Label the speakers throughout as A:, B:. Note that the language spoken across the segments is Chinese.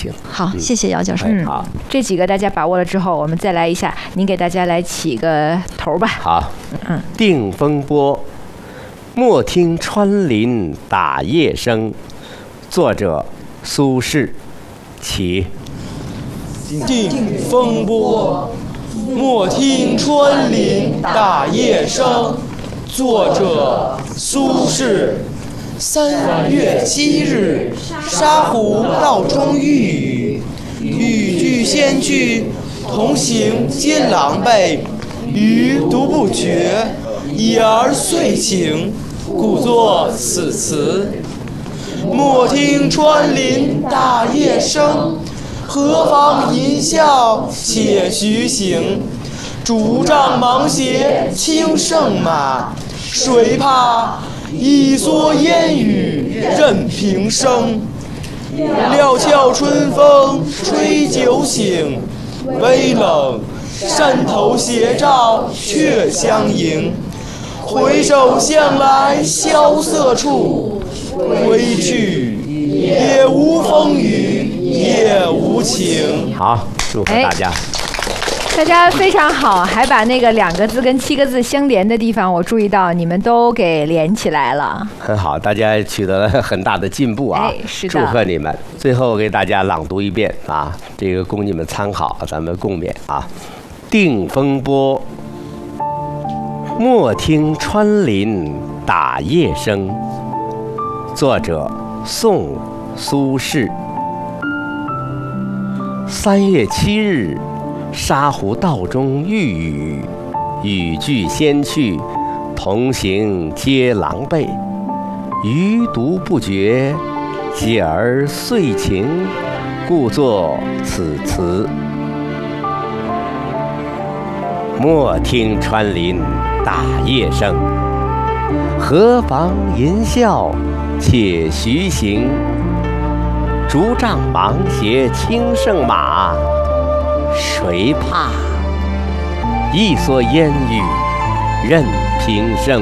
A: 情。
B: 好，谢谢姚教授。
A: 好，
C: 这几个大家把握了之后，我们再来一下，您给大家来起个头吧。
A: 好，定风波，莫听穿林打叶声。作者苏轼。起。
D: 定风波，莫听穿林打叶声。作者苏轼。3月7日，沙湖道中遇雨，雨具先去，同行皆狼狈。余独不觉，已而遂晴，故作此词。莫听穿林打叶声，何妨吟啸且徐行。竹杖芒鞋轻胜马，谁怕一蓑烟雨任平生。料峭春风吹酒醒，微冷山头斜照却相迎。回首向来萧瑟处，归去也无风雨也无晴。
A: 好，祝福大家。
C: 大家非常好，还把那个2个字跟7个字相连的地方，我注意到你们都给连起来了。
A: 很好，大家取得了很大的进步啊！
C: 是的，
A: 祝贺你们。最后给大家朗读一遍啊，这个供你们参考，咱们共勉啊。定风波，莫听穿林打叶声。作者宋苏轼。3月7日，沙湖道中遇雨，雨具先去，同行皆狼狈。余独不觉，已而遂晴，故作此词。莫听穿林打叶声，何妨吟啸且徐行。竹杖芒鞋轻胜马，谁怕一蓑烟雨任平生。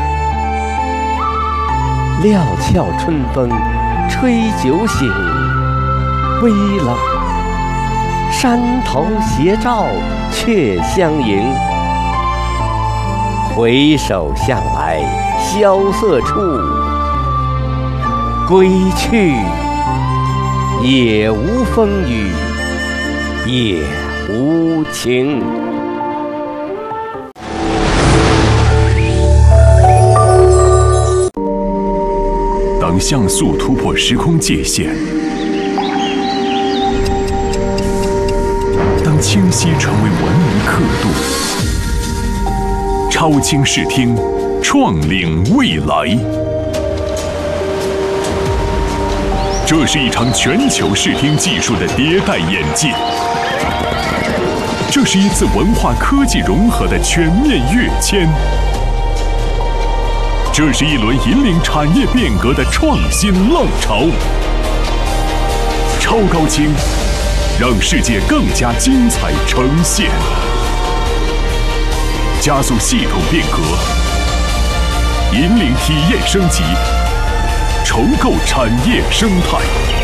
A: 料峭春风吹酒醒，微冷山头斜照却相迎。回首向来萧瑟处，归去也无风雨也无晴。
E: 当像素突破时空界限，当清晰成为文明刻度，超清视听，创领未来。这是一场全球视听技术的迭代演进，这是一次文化科技融合的全面跃迁，这是一轮引领产业变革的创新浪潮。超高清，让世界更加精彩呈现，加速系统变革，引领体验升级，重构产业生态。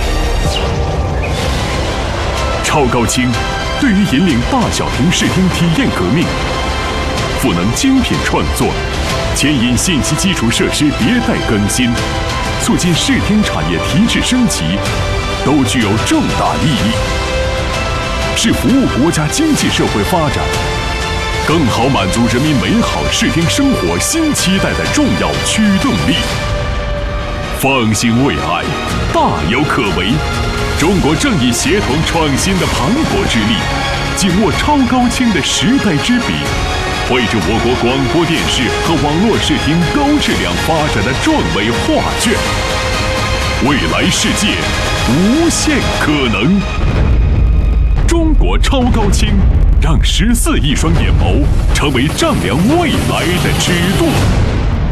E: 超高清对于引领大小屏视听体验革命，赋能精品创作，牵引信息基础设施迭代更新，促进视听产业提质升级，都具有重大意义，是服务国家经济社会发展，更好满足人民美好视听生活新期待的重要驱动力。放心未来，大有可为。中国正以协同创新的磅礴之力，紧握超高清的时代之笔，绘制我国广播电视和网络视听高质量发展的壮伟画卷。未来世界无限可能。中国超高清，让14亿双眼眸成为丈量未来的尺度。